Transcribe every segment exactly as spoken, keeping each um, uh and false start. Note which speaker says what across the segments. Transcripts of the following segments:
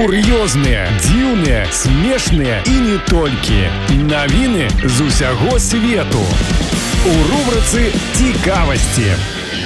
Speaker 1: Кур'ёзныя, дзіўныя, смешныя і не толькі. Навіны з усяго свету. У рубрыцы «Цікавасці».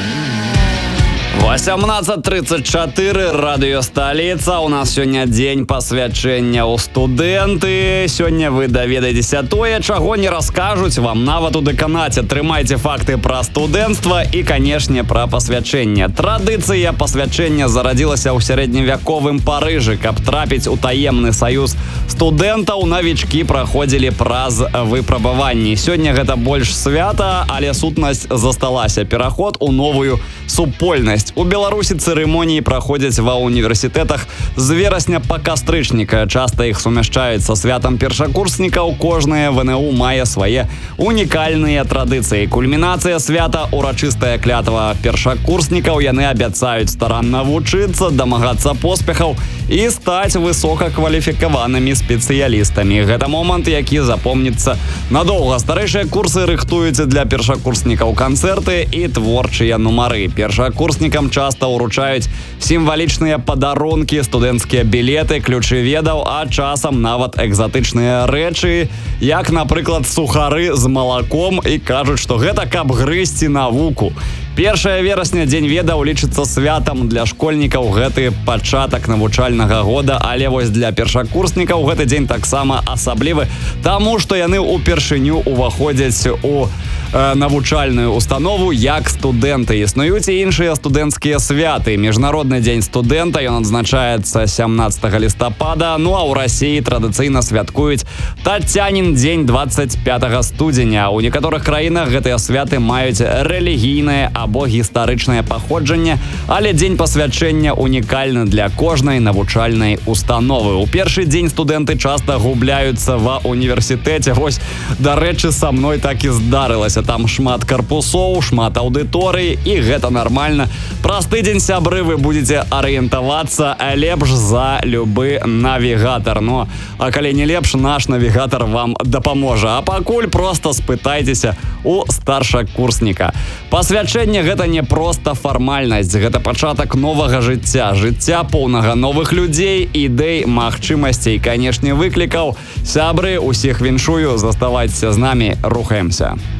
Speaker 2: восемнадцать тридцать четыре, радыё «Сталіца». У нас сёння дзень пасвячэння ў студэнты. Сёння вы даведаецеся тое, чаго не раскажуць вам нават у дэканаце. Трымайце факты пра студэнцтва і, канешне, пра пасвячэнне. Традыцыя пасвячэння зарадзілася ў сярэдневяковым Парыжы. Каб трапіць у таемны саюз студэнтаў, навічкі праходзілі праз выпрабаванні. Сёння гэта больш свята, але сутнасць засталася. Пераход у новую супольнасць. У Беларусі цырымоніі праходзяць ва універсітэтах з верасня па кастрычніка. Часта іх сумяшчаюць са святам першакурснікаў. Кожнае ВНУ мае свае унікальныя традыцыі. Кульмінацыя свята — урачыстая клятва першакурснікаў. Яны абяцаюць старанна вучыцца, дамагацца поспехаў і стаць высокакваліфікаванымі спецыялістамі. Гэта момант, які запомніцца надоўга. Старэйшыя курсы рыхтуюць для першакурснікаў канцэрты і творчыя нумары. Першакурснікам часта ўручаюць сімвалічныя падарункі, студэнцкія білеты, ключы ведаў, а часам нават экзатычныя рэчы, як, напрыклад, сухары з малаком, і кажуць, што гэта каб грызці навуку. Першае верасня дзень ведаў лічыцца святам для школьнікаў. Гэты пачатак навучальнага года, але вось для першакурснікаў гэты дзень таксама асаблівы, таму што яны ўпершыню ўваходзяць у э, навучальную установу як студэнты. Існуюць і іншыя студэнцкія святы. Міжнародны дзень студэнта, ён адзначаецца сямнаццатага лістапада, ну а ў Расіі традыцыйна святкуюць Тацянін дзень дваццаць пятага студзеня. У некаторых краінах гэтыя святы маюць рэлігійнае або гістарычнае паходжанне, але дзень пасвячэння унікальны для кожнай навучальнай установы. У першы дзень студэнты часта губляюцца ва універсітэце. Вось, дарэчы, са мной так і здарылася. Там шмат карпусоў, шмат аўдыторый, і гэта нармальна. Праз тыдзень, сябры, вы будзеце арыентавацца лепш за любы навігатар. Ну, а калі не лепш, наш навігатар вам дапаможа. А пакуль проста спытайцеся у старшакурсніка. Пасвячэнне — гэта не проста фармальнасць, гэта пачатак новага жыцця, жыцця поўнага новых людзей, ідэй, магчымасцей, канешне, выклікаў. Сябры, усіх віншую, заставайцеся з намі, рухаемся.